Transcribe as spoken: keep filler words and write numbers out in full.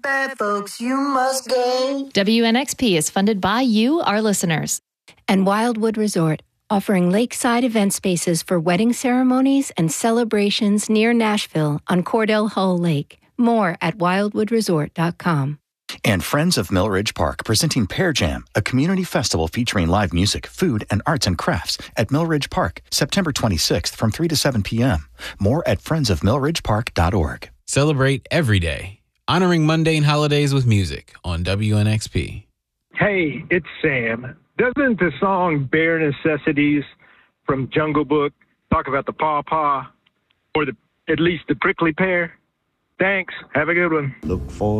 bad folks, you must go. W N X P is funded by you, our listeners. And Wildwood Resort, offering lakeside event spaces for wedding ceremonies and celebrations near Nashville on Cordell Hull Lake. More at wildwood resort dot com. And Friends of Millridge Park presenting Pear Jam, a community festival featuring live music, food, and arts and crafts at Millridge Park, September twenty-sixth from three to seven p.m. More at friends of millridge park dot org. Celebrate every day, honoring mundane holidays with music on W N X P. Hey, it's Sam. Doesn't the song Bare Necessities from Jungle Book talk about the pawpaw or the at least the prickly pear? Thanks. Have a good one. Look for